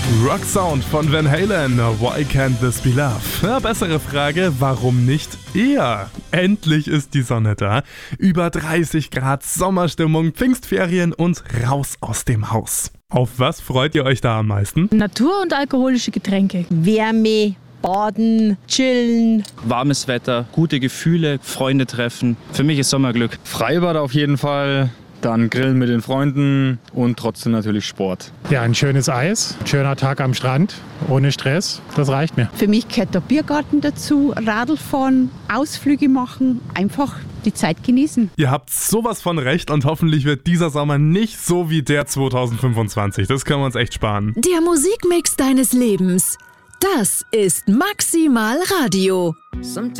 Rock Sound von Van Halen, Why Can't This Be Love? Ja, bessere Frage, warum nicht eher? Endlich ist die Sonne da. Über 30 Grad, Sommerstimmung, Pfingstferien und raus aus dem Haus. Auf was freut ihr euch da am meisten? Natur und alkoholische Getränke. Wärme, Baden, Chillen. Warmes Wetter, gute Gefühle, Freunde treffen. Für mich ist Sommerglück. Freibad auf jeden Fall. Dann Grillen mit den Freunden und trotzdem natürlich Sport. Ja, ein schönes Eis, ein schöner Tag am Strand, ohne Stress, das reicht mir. Für mich gehört der Biergarten dazu, Radl fahren, Ausflüge machen, einfach die Zeit genießen. Ihr habt sowas von recht und hoffentlich wird dieser Sommer nicht so wie der 2025. Das können wir uns echt sparen. Der Musikmix deines Lebens. Das ist Maximal Radio.